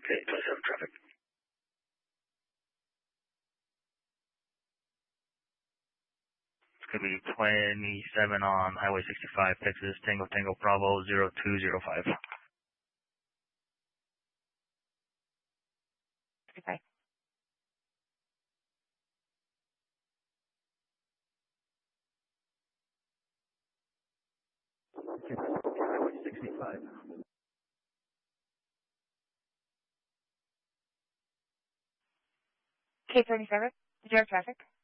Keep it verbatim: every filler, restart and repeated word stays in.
Okay, twenty-seven traffic. It's going to be twenty-seven on Highway sixty-five, Texas, Tango Tango Bravo zero two zero five. sixty-five. Highway sixty-five. K thirty-seven, did you have traffic?